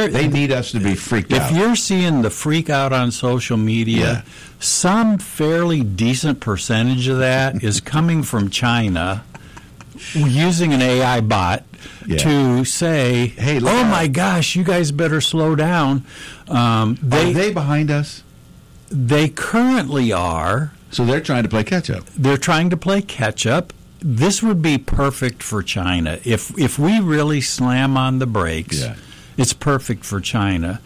They need us to be freaked out. If you're seeing the freak out on social media, some fairly decent percentage of that is coming from China using an AI bot to say, hey, oh my gosh, you guys better slow down. Are they behind us? They currently are. So they're trying to play catch-up. They're trying to play catch-up. This would be perfect for China. If we really slam on the brakes, it's perfect for China.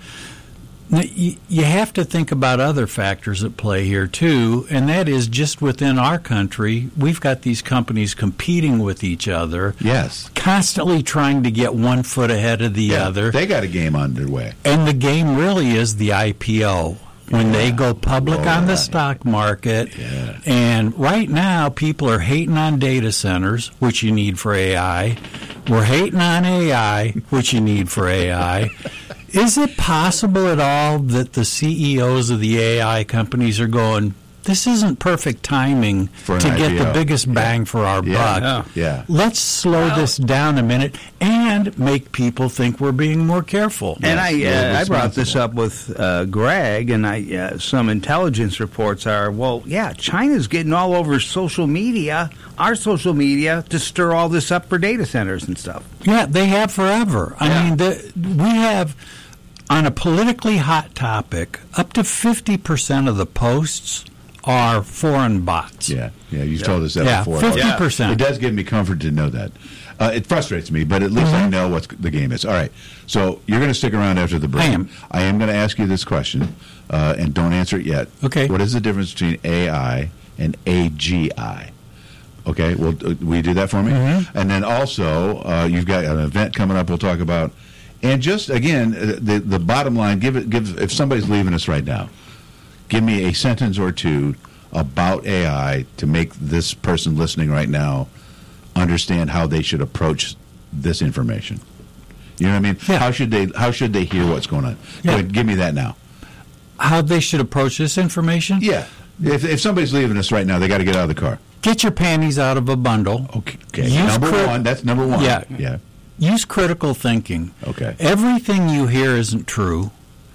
You have to think about other factors at play here, too, and that is just within our country, we've got these companies competing with each other. Yes. Constantly trying to get one foot ahead of the other. They got a game underway. And the game really is the IPO. When they go public on the stock market. Yeah. And right now, people are hating on data centers, which you need for AI. We're hating on AI, which you need for AI. Is it possible at all that the CEOs of the AI companies are going, this isn't perfect timing to get the biggest bang for our buck? Yeah. Let's slow this down a minute and make people think we're being more careful. And I brought this up with Greg, and some intelligence reports are, China's getting all over social media, our social media, to stir all this up for data centers and stuff. Yeah, they have forever. I mean, we have, on a politically hot topic, up to 50% of the posts are foreign bots. Yeah, you've told us that before. 50%. It does give me comfort to know that. It frustrates me, but at least I know what the game is. All right, so you're going to stick around after the break. I am going to ask you this question, and don't answer it yet. Okay. What is the difference between AI and AGI? Okay, well, will you do that for me? Mm-hmm. And then also, you've got an event coming up we'll talk about. And just, again, the bottom line, give if somebody's leaving us right now, give me a sentence or two about AI to make this person listening right now understand how they should approach this information. You know what I mean? Yeah. How should they hear what's going on? Yeah. Go ahead, give me that now. How they should approach this information? Yeah. If somebody's leaving us right now, they got to get out of the car. Get your panties out of a bundle. Okay. Number one. That's number one. Yeah. Use critical thinking. Okay. Everything you hear isn't true.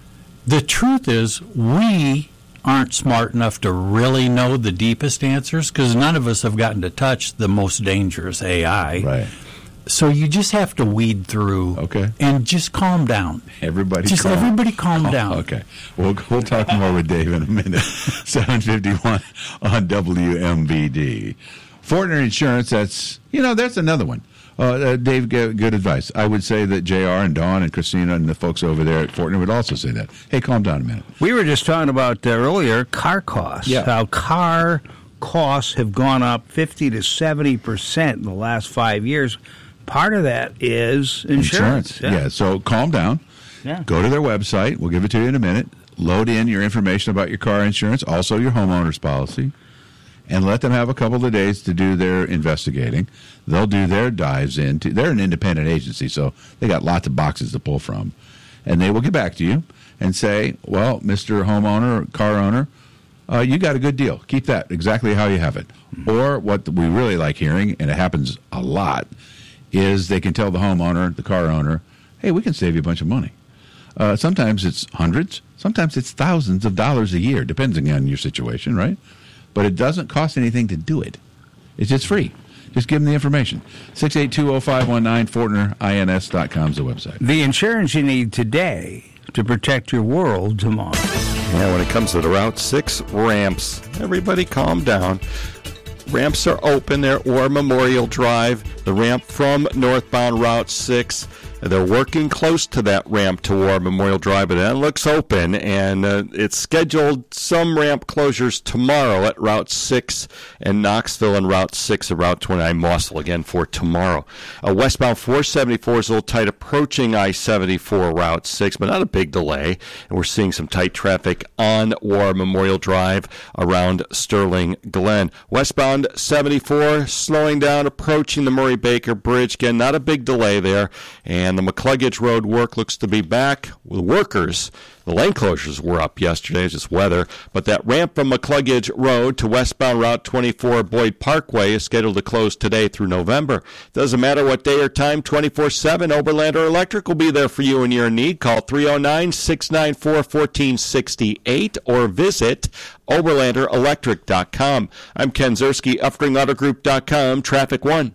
The truth is we aren't smart enough to really know the deepest answers because none of us have gotten to touch the most dangerous AI. Right. So you just have to weed through and just calm down. Everybody calm down. Okay. We'll talk more with Dave in a minute. 7:51 on WMBD. Fortner Insurance, that's another one. Dave, good advice. I would say that JR and Dawn and Christina and the folks over there at Fortner would also say that. Hey, calm down a minute. We were just talking about earlier car costs. Yeah. How car costs have gone up 50 to 70% in the last 5 years. Part of that is insurance. Yeah, so calm down. Yeah. Go to their website. We'll give it to you in a minute. Load in your information about your car insurance, also your homeowner's policy, and let them have a couple of days to do their investigating. They'll do their dives into. They're an independent agency, so they got lots of boxes to pull from. And they will get back to you and say, well, Mr. Homeowner, car owner, you got a good deal. Keep that exactly how you have it. Mm-hmm. Or what we really like hearing, and it happens a lot, is they can tell the homeowner, the car owner, hey, we can save you a bunch of money. Sometimes it's hundreds. Sometimes it's thousands of dollars a year, depending on your situation, right? But it doesn't cost anything to do it. It's just free. Just give them the information. 6820519, FortnerINS.com is the website. The insurance you need today to protect your world tomorrow. Yeah, when it comes to the Route 6 ramps, everybody calm down. Ramps are open there, or Memorial Drive, the ramp from northbound Route 6. They're working close to that ramp to War Memorial Drive, but that looks open, and it's scheduled some ramp closures tomorrow at Route 6 and Knoxville and Route 6 and Route 29 Mossville again for tomorrow. Westbound 474 is a little tight approaching I-74 Route 6, but not a big delay, and we're seeing some tight traffic on War Memorial Drive around Sterling Glen. Westbound 74 slowing down approaching the Murray Baker Bridge. Again, not a big delay there, and And the McCluggage Road work looks to be back with workers. The lane closures were up yesterday, it's just weather. But that ramp from McCluggage Road to westbound Route 24 Boyd Parkway is scheduled to close today through November. Doesn't matter what day or time, 24/7, Oberlander Electric will be there for you when you're in need. Call 309-694-1468 or visit OberlanderElectric.com. I'm Ken Zerski, UffringAutoGroup.com, Traffic 1.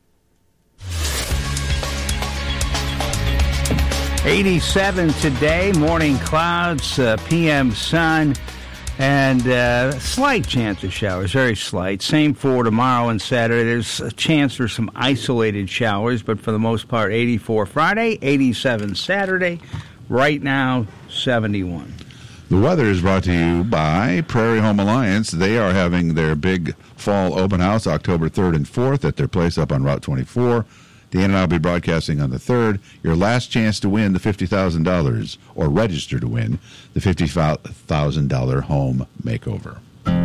87 today, morning clouds, PM sun, and slight chance of showers, very slight. Same for tomorrow and Saturday. There's a chance for some isolated showers, but for the most part, 84 Friday, 87 Saturday, right now, 71. The weather is brought to you by Prairie Home Alliance. They are having their big fall open house October 3rd and 4th at their place up on Route 24. Dan and I will be broadcasting on the 3rd. Your last chance to win the $50,000 or register to win the $50,000 home makeover.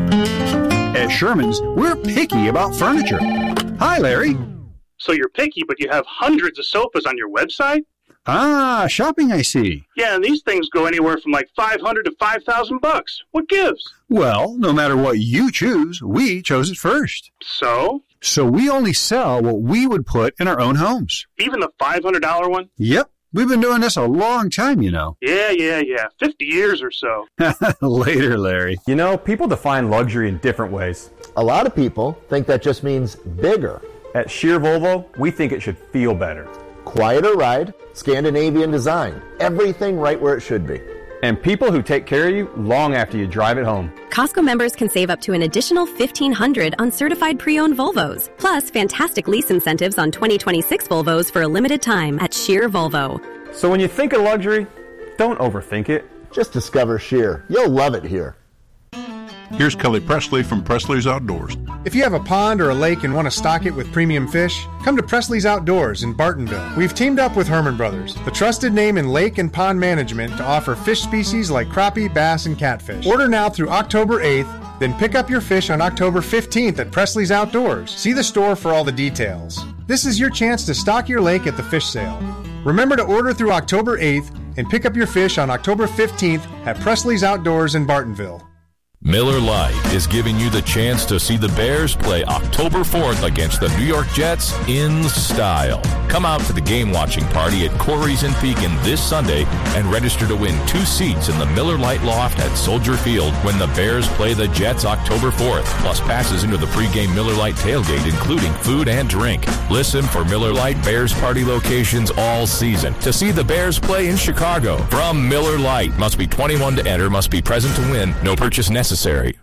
At Sherman's, we're picky about furniture. Hi, Larry. So you're picky, but you have hundreds of sofas on your website? Ah, shopping, I see. Yeah, and these things go anywhere from like $500 to $5,000. What gives? Well, no matter what you choose, we chose it first. So we only sell what we would put in our own homes. Even the $500 one? Yep. We've been doing this a long time, you know. Yeah. 50 years or so. Later, Larry. You know, people define luxury in different ways. A lot of people think that just means bigger. At Shear Volvo, we think it should feel better. Quieter ride, Scandinavian design, everything right where it should be. And people who take care of you long after you drive it home. Costco members can save up to an additional $1,500 on certified pre-owned Volvos. Plus, fantastic lease incentives on 2026 Volvos for a limited time at Shear Volvo. So when you think of luxury, don't overthink it. Just discover Shear. You'll love it here. Here's Kelly Presley from Presley's Outdoors. If you have a pond or a lake and want to stock it with premium fish, come to Presley's Outdoors in Bartonville. We've teamed up with Herman Brothers, the trusted name in lake and pond management, to offer fish species like crappie, bass, and catfish. Order now through October 8th, then pick up your fish on October 15th at Presley's Outdoors. See the store for all the details. This is your chance to stock your lake at the fish sale. Remember to order through October 8th and pick up your fish on October 15th at Presley's Outdoors in Bartonville. Miller Lite is giving you the chance to see the Bears play October 4th against the New York Jets in style. Come out to the game-watching party at Corey's in Pekin this Sunday and register to win 2 seats in the Miller Lite Loft at Soldier Field when the Bears play the Jets October 4th, plus passes into the pregame Miller Lite tailgate, including food and drink. Listen for Miller Lite Bears Party locations all season to see the Bears play in Chicago. From Miller Lite, must be 21 to enter, must be present to win, no purchase necessary.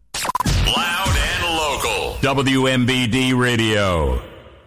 Loud and local. WMBD Radio.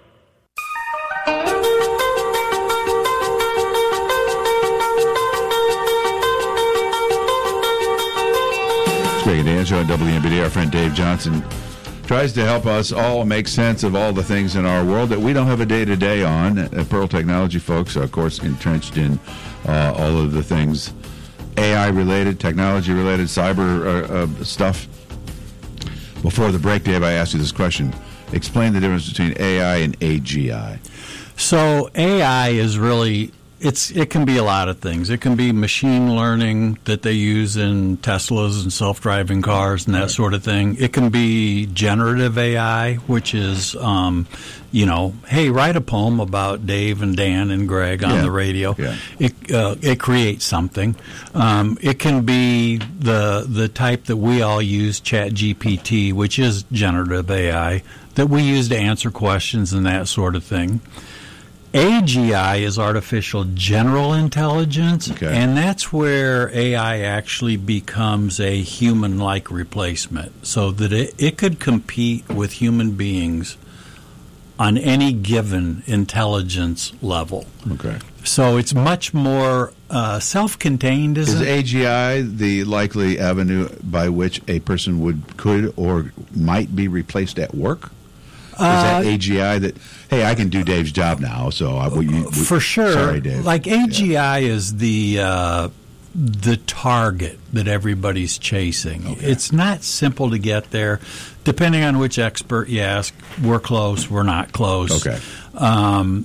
It's Greg and Dan Show on WMBD. Our friend Dave Johnson tries to help us all make sense of all the things in our world that we don't have a day-to-day on. Pearl Technology folks are, of course, entrenched in all of the things AI-related, technology-related, cyber stuff. Before the break, Dave, I asked you this question. Explain the difference between AI and AGI. So AI is really, it can be a lot of things. It can be machine learning that they use in Teslas and self-driving cars and that sort of thing. It can be generative AI, which is, hey, write a poem about Dave and Dan and Greg on the radio. Yeah. It creates something. It can be the type that we all use, ChatGPT, which is generative AI, that we use to answer questions and that sort of thing. AGI is artificial general intelligence, and that's where AI actually becomes a human-like replacement, so that it could compete with human beings on any given intelligence level. Okay. So it's much more self-contained, Is AGI the likely avenue by which a person could or might be replaced at work? Is that AGI that, hey, I can do Dave's job now, so for sure. Sorry, Dave. Like AGI is the target that everybody's chasing. Okay. It's not simple to get there. Depending on which expert you ask, we're close, we're not close. Okay.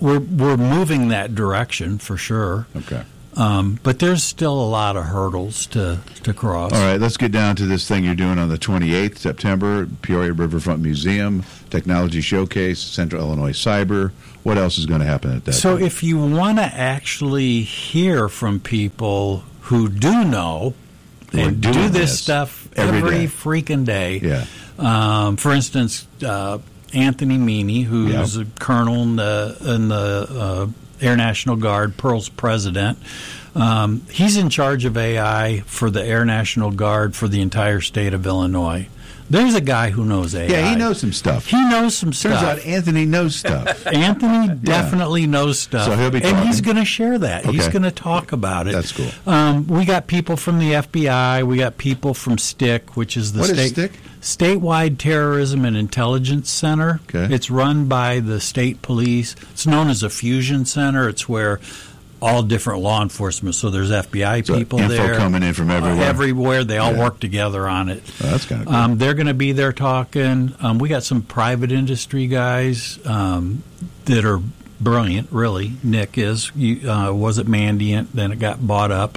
we're moving that direction for sure. Okay. But there's still a lot of hurdles to cross. All right, let's get down to this thing you're doing on the 28th September, Peoria Riverfront Museum, Technology Showcase, Central Illinois Cyber. What else is going to happen at that So time? if you want to actually hear from people who do know and do this stuff every freaking day. Yeah. For instance, Anthony Meany, who's a colonel in the Air National Guard, Pearl's president. He's in charge of AI for the Air National Guard for the entire state of Illinois. There's a guy who knows AI. Yeah, he knows some stuff. Turns out Anthony knows stuff. Anthony definitely knows stuff. So he'll be talking. And he's going to share that. Okay. He's going to talk about it. That's cool. We got people from the FBI. We got people from STIC, which is the What is STIC? Statewide Terrorism and Intelligence Center. Okay. It's run by the state police. It's known as a fusion center. It's where all different law enforcement. So there's FBI people info there. coming in from everywhere. Everywhere. They all work together on it. Oh, that's kind of cool. They're going to be there talking. We got some private industry guys that are brilliant, really. Nick was at Mandiant, then it got bought up.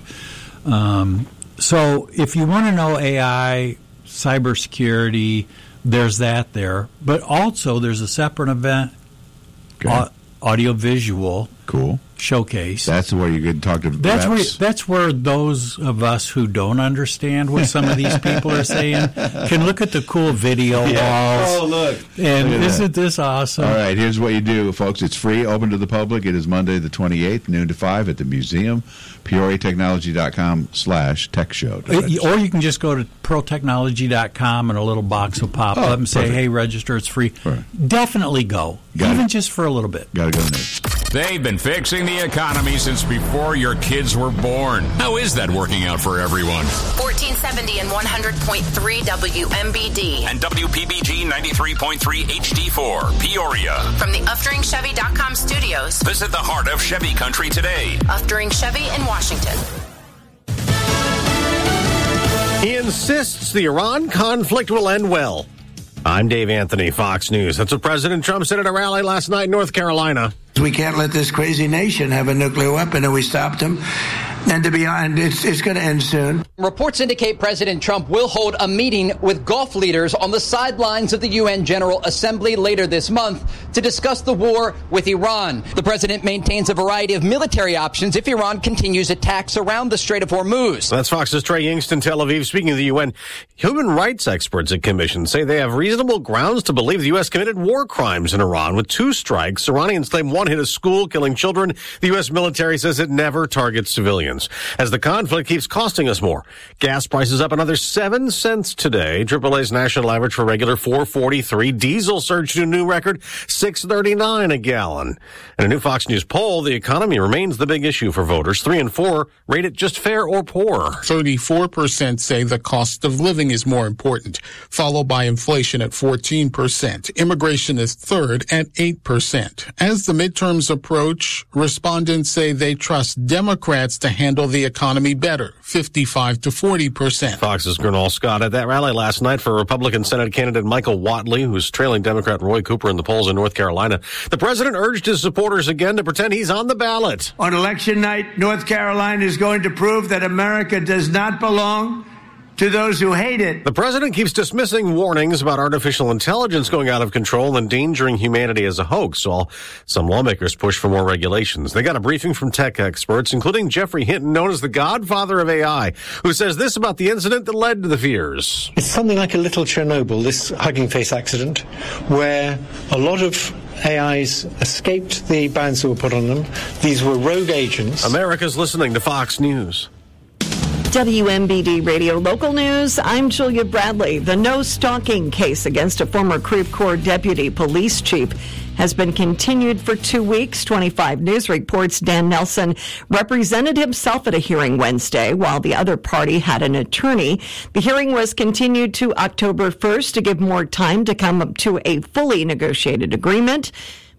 So if you want to know AI, cybersecurity, there's that there. But also there's a separate event, audiovisual showcase. That's where you can talk to reps. That's where those of us who don't understand what some of these people are saying can look at the cool video walls. Oh, look. And Look at isn't this awesome? All right, here's what you do, folks. It's free, open to the public. It is Monday the 28th, noon to 5 at the museum, peoriatechnology.com/tech show. Or you can just go to pearltechnology.com and a little box will pop up and say, perfect. hey, register, it's free. Right. Definitely go, even just for a little bit. Got to go next. They've been fixing the economy since before your kids were born. How is that working out for everyone? 1470 and 100.3 WMBD. And WPBG 93.3 HD4, Peoria. From the UfteringChevy.com studios. Visit the heart of Chevy country today. Uftering Chevy in Washington. He insists the Iran conflict will end well. I'm Dave Anthony, Fox News. That's what President Trump said at a rally last night in North Carolina. We can't let this crazy nation have a nuclear weapon, and we stopped him. And to be honest, it's going to end soon. Reports indicate President Trump will hold a meeting with Gulf leaders on the sidelines of the UN General Assembly later this month to discuss the war with Iran. The president maintains a variety of military options if Iran continues attacks around the Strait of Hormuz. That's Fox's Trey Yingst in Tel Aviv. Speaking of the UN, human rights experts at Commission say they have reasonable grounds to believe the U.S. committed war crimes in Iran. With 2 strikes, Iranians claim one hit a school, killing children. The U.S. military says it never targets civilians. As the conflict keeps costing us more. Gas prices up another 7 cents today. AAA's national average for regular $4.43. Diesel surged to a new record, $6.39 a gallon. In a new Fox News poll, the economy remains the big issue for voters. 3 and 4 rate it just fair or poor. 34% say the cost of living is more important, followed by inflation at 14%. Immigration is third at 8%. As the midterms approach, respondents say they trust Democrats to handle the economy better, 55 to 40%. Fox's Gernal Scott at that rally last night for Republican Senate candidate Michael Whatley, who's trailing Democrat Roy Cooper in the polls in North Carolina. The president urged his supporters again to pretend he's on the ballot. On election night, North Carolina is going to prove that America does not belong to those who hate it. The president keeps dismissing warnings about artificial intelligence going out of control and endangering humanity as a hoax, while some lawmakers push for more regulations. They got a briefing from tech experts, including Jeffrey Hinton, known as the godfather of AI, who says this about the incident that led to the fears. It's something like a little Chernobyl, this Hugging Face accident, where a lot of AIs escaped the bans that were put on them. These were rogue agents. America's listening to Fox News. WMBD Radio Local News, I'm Julia Bradley. The no stalking case against a former Creve Coeur deputy police chief has been continued for 2 weeks. 25 News reports Dan Nelson represented himself at a hearing Wednesday while the other party had an attorney. The hearing was continued to October 1st to give more time to come up to a fully negotiated agreement.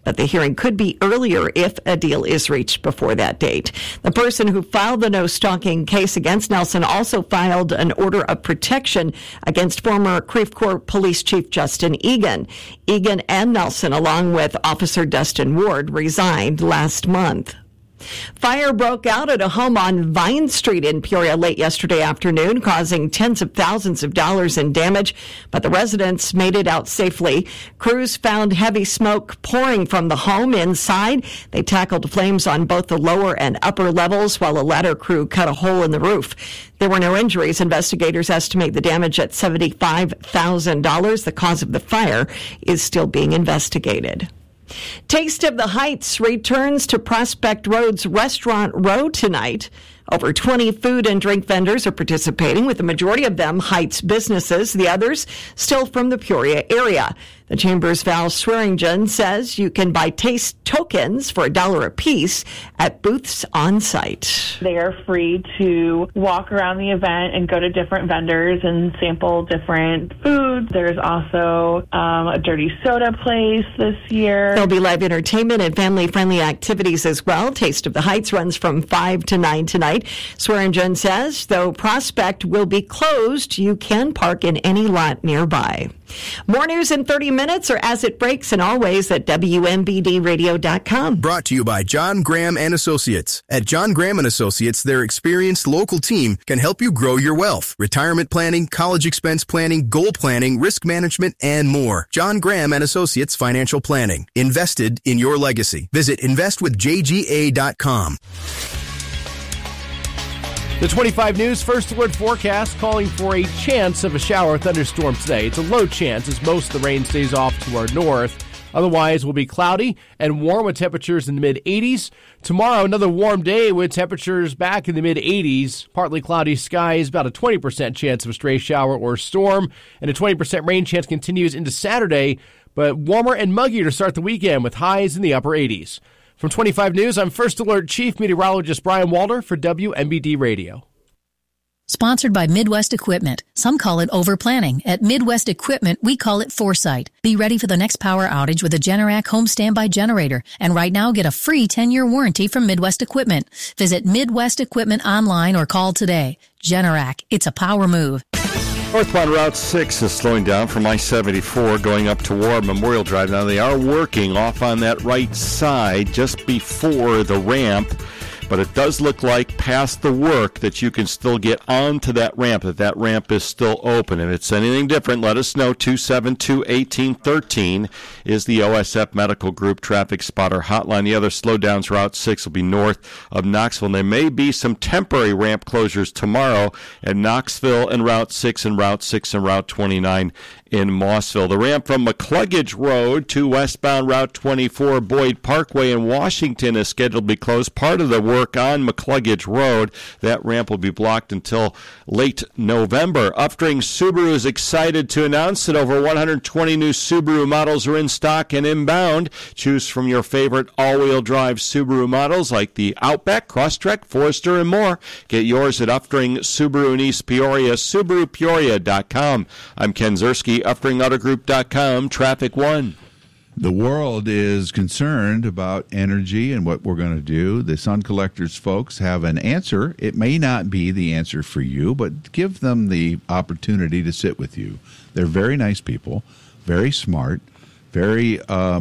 but the hearing could be earlier if a deal is reached before that date. The person who filed the no-stalking case against Nelson also filed an order of protection against former Creve Coeur Police Chief Justin Egan. Egan and Nelson, along with Officer Dustin Ward, resigned last month. Fire broke out at a home on Vine Street in Peoria late yesterday afternoon, causing tens of thousands of dollars in damage, but the residents made it out safely. Crews found heavy smoke pouring from the home inside. They tackled flames on both the lower and upper levels, while a ladder crew cut a hole in the roof. There were no injuries. Investigators estimate the damage at $75,000. The cause of the fire is still being investigated. Taste of the Heights returns to Prospect Road's Restaurant Row tonight. Over 20 food and drink vendors are participating, with the majority of them Heights businesses, the others still from the Peoria area. The Chamber's Val Swearingen says you can buy taste tokens for $1 a piece at booths on site. They are free to walk around the event and go to different vendors and sample different foods. There's also a dirty soda place this year. There'll be live entertainment and family-friendly activities as well. Taste of the Heights runs from 5 to 9 tonight. Swearingen says, though Prospect will be closed, you can park in any lot nearby. More news in 30 minutes or as it breaks, and always at WMBDradio.com. Brought to you by John Graham and Associates. At John Graham and Associates, their experienced local team can help you grow your wealth. Retirement planning, college expense planning, goal planning, risk management, and more. John Graham and Associates Financial Planning. Invested in your legacy. Visit investwithjga.com. The 25 News First Alert forecast calling for a chance of a shower or thunderstorm today. It's a low chance as most of the rain stays off to our north. Otherwise, it will be cloudy and warm with temperatures in the mid-80s. Tomorrow, another warm day with temperatures back in the mid-80s. Partly cloudy skies, about a 20% chance of a stray shower or storm. And a 20% rain chance continues into Saturday, but warmer and muggier to start the weekend with highs in the upper 80s. From 25 News, I'm First Alert Chief Meteorologist Brian Walder for WMBD Radio. Sponsored by Midwest Equipment. Some call it overplanning. At Midwest Equipment, we call it foresight. Be ready for the next power outage with a Generac home standby generator. And right now, get a free 10-year warranty from Midwest Equipment. Visit Midwest Equipment online or call today. Generac, it's a power move. Northbound Route 6 is slowing down from I-74 going up to War Memorial Drive. Now, they are working off on that right side just before the ramp, but it does look like past the work that you can still get onto that ramp, that ramp is still open. If it's anything different, let us know. 272-1813 is the OSF Medical Group Traffic Spotter hotline. The other slowdowns, Route 6 will be north of Knoxville. And there may be some temporary ramp closures tomorrow at Knoxville and Route 6 and Route 6 and Route 29 in Mossville. The ramp from McCluggage Road to westbound Route 24 Boyd Parkway in Washington is scheduled to be closed. Part of the work on McCluggage Road, that ramp will be blocked until late November. Upstream Subaru is excited to announce that over 120 new Subaru models are in stock and inbound. Choose from your favorite all-wheel drive Subaru models like the Outback, Crosstrek, Forester, and more. Get yours at Upstream Subaru in East Peoria, SubaruPeoria.com. I'm Ken Zerski, UpstreamAutoGroup.com, Traffic One. The world is concerned about energy and what we're going to do. The Sun Collectors folks have an answer. It may not be the answer for you, but give them the opportunity to sit with you. They're very nice people, very smart, very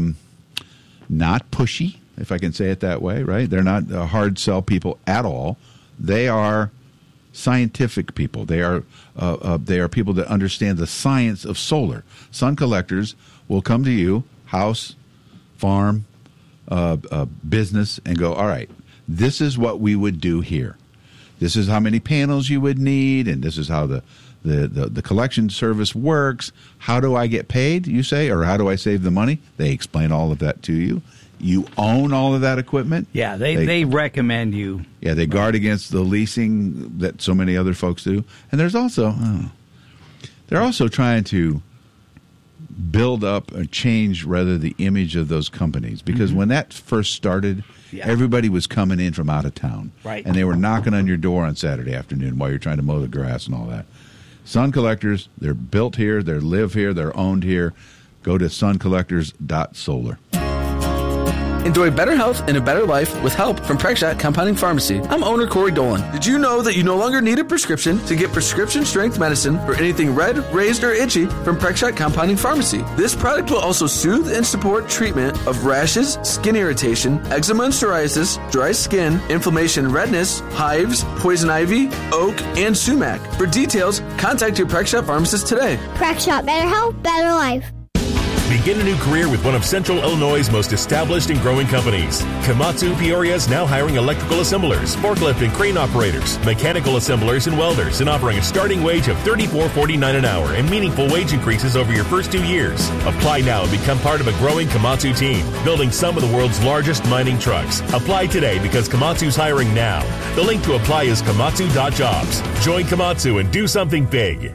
not pushy, if I can say it that way, right? They're not hard sell people at all. They are scientific people. They are people that understand the science of solar. Sun Collectors will come to you, house, farm, business, and go, all right, this is what we would do here. This is how many panels you would need, and this is how the collection service works. How do I get paid, you say, or how do I save the money? They explain all of that to you. You own all of that equipment. Yeah, they recommend you. Yeah, they guard against the leasing that so many other folks do. And there's also, they're also trying to build up or change, rather, the image of those companies. Because when that first started, everybody was coming in from out of town. Right. And they were knocking on your door on Saturday afternoon while you're trying to mow the grass and all that. Sun Collectors, they're built here, they live here, they're owned here. Go to suncollectors.solar. Enjoy better health and a better life with help from Prexshot Compounding Pharmacy. I'm owner Corey Dolan. Did you know that you no longer need a prescription to get prescription strength medicine for anything red, raised, or itchy from Prexshot Compounding Pharmacy? This product will also soothe and support treatment of rashes, skin irritation, eczema and psoriasis, dry skin, inflammation, redness, hives, poison ivy, oak, and sumac. For details, contact your Prexshot pharmacist today. Prexshot, better health, better life. Begin a new career with one of Central Illinois' most established and growing companies. Komatsu Peoria is now hiring electrical assemblers, forklift and crane operators, mechanical assemblers, and welders, and offering a starting wage of $34.49 an hour and meaningful wage increases over your first 2 years. Apply now and become part of a growing Komatsu team, building some of the world's largest mining trucks. Apply today because Komatsu's hiring now. The link to apply is komatsu.jobs. Join Komatsu and do something big.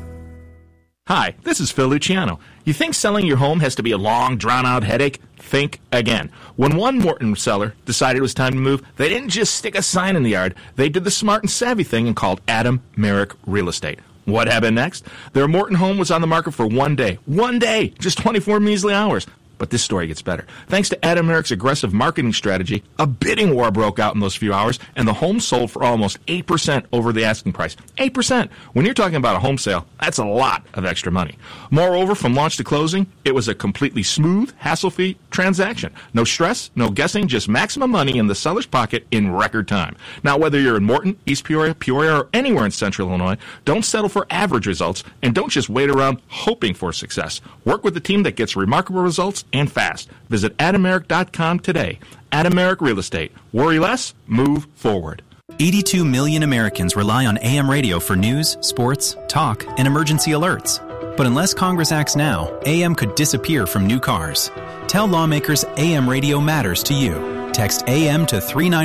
Hi, this is Phil Luciano. You think selling your home has to be a long, drawn-out headache? Think again. When one Morton seller decided it was time to move, they didn't just stick a sign in the yard. They did the smart and savvy thing and called Adam Merrick Real Estate. What happened next? Their Morton home was on the market for 1 day. 1 day! Just 24 measly hours. But this story gets better. Thanks to Adam Merrick's aggressive marketing strategy, a bidding war broke out in those few hours, and the home sold for almost 8% over the asking price. 8%! When you're talking about a home sale, that's a lot of extra money. Moreover, from launch to closing, it was a completely smooth, hassle-free transaction. No stress, no guessing, just maximum money in the seller's pocket in record time. Now, whether you're in Morton, East Peoria, Peoria, or anywhere in Central Illinois, don't settle for average results, and don't just wait around hoping for success. Work with a team that gets remarkable results and fast. Visit AdamMerrick.com today. Adam Merrick Real Estate. Worry less, move forward. 82 million Americans rely on AM radio for news, sports, talk, and emergency alerts. But unless Congress acts now, AM could disappear from new cars. Tell lawmakers AM radio matters to you. Text AM to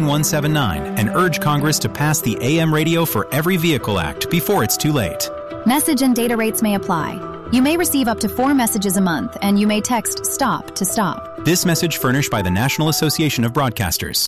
39179 and urge Congress to pass the AM Radio for Every Vehicle Act before it's too late. Message and data rates may apply. You may receive up to 4 messages a month, and you may text STOP to stop. This message furnished by the National Association of Broadcasters.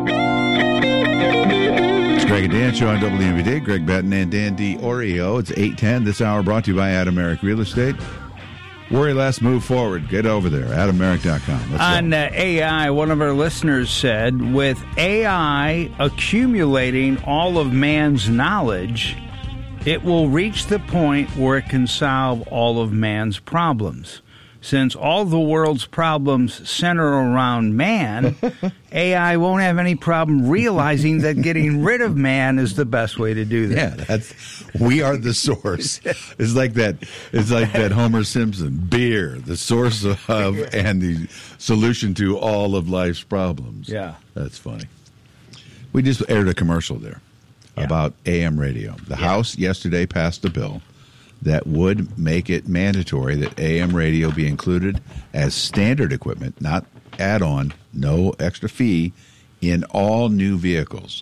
It's Greg and Dan Show on WMVD. Greg Benton and Dan D'Orio. It's 8:10. This hour brought to you by Adam Merrick Real Estate. Worry less, move forward. Get over there. AdamMerrick.com. On AI, one of our listeners said, with AI accumulating all of man's knowledge, it will reach the point where it can solve all of man's problems. Since all the world's problems center around man, AI won't have any problem realizing that getting rid of man is the best way to do that. Yeah, we are the source. It's like that Homer Simpson, beer, the source of and the solution to all of life's problems. Yeah. That's funny. We just aired a commercial there about AM radio. The House yesterday passed a bill that would make it mandatory that AM radio be included as standard equipment, not add-on, no extra fee, in all new vehicles.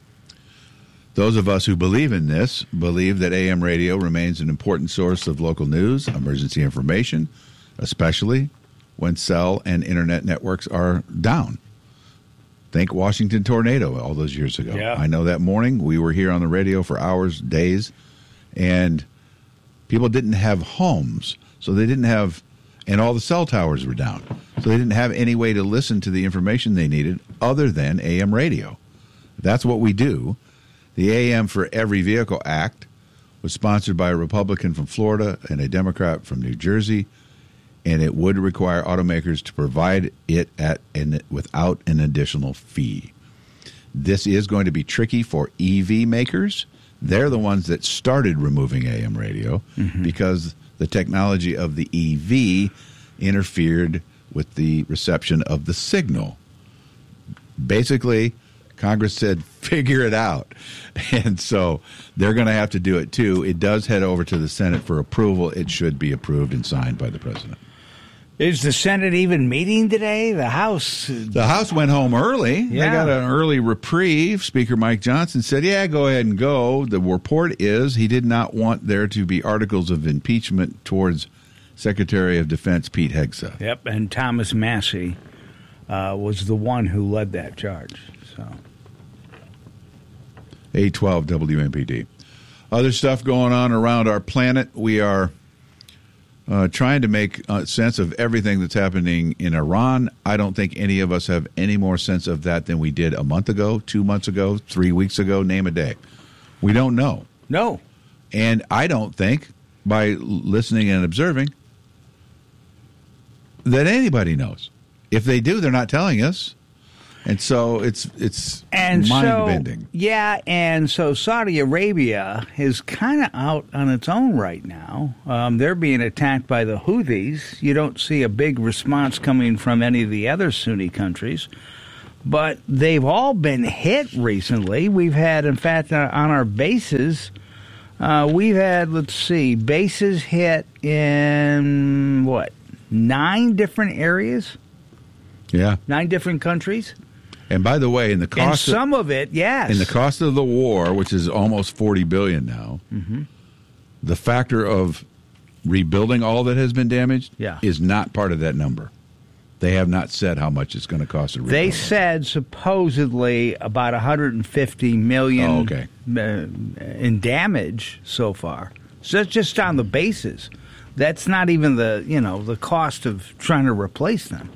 Those of us who believe in this believe that AM radio remains an important source of local news, emergency information, especially when cell and internet networks are down. Think Washington tornado all those years ago. Yeah. I know that morning we were here on the radio for hours, days, and people didn't have homes, so they didn't have, and all the cell towers were down. So they didn't have any way to listen to the information they needed other than AM radio. That's what we do. The AM for Every Vehicle Act was sponsored by a Republican from Florida and a Democrat from New Jersey, and it would require automakers to provide it without an additional fee. This is going to be tricky for EV makers. They're the ones that started removing AM radio because the technology of the EV interfered with the reception of the signal. Basically, Congress said, figure it out. And so they're going to have to do it, too. It does head over to the Senate for approval. It should be approved and signed by the president. Is the Senate even meeting today? The House went home early. Yeah. They got an early reprieve. Speaker Mike Johnson said, yeah, go ahead and go. The report is he did not want there to be articles of impeachment towards Secretary of Defense Pete Hegseth. Yep, and Thomas Massie was the one who led that charge. So, 812 WMPD. Other stuff going on around our planet. We are trying to make sense of everything that's happening in Iran. I don't think any of us have any more sense of that than we did a month ago, 2 months ago, 3 weeks ago, name a day. We don't know. No. And I don't think, by listening and observing, that anybody knows. If they do, they're not telling us. And so it's mind-bending. And so Saudi Arabia is kind of out on its own right now. They're being attacked by the Houthis. You don't see a big response coming from any of the other Sunni countries. But they've all been hit recently. We've had, in fact, on our bases, we've had, bases hit in, 9 different areas? Yeah. 9 different countries? And by the way, in the cost, and some of it, yes, in the cost of the war, which is almost $40 billion now, the factor of rebuilding all that has been damaged is not part of that number. They have not said how much it's going to cost to rebuild. They said supposedly about $150 million in damage so far. So that's just on the bases. That's not even the cost of trying to replace them.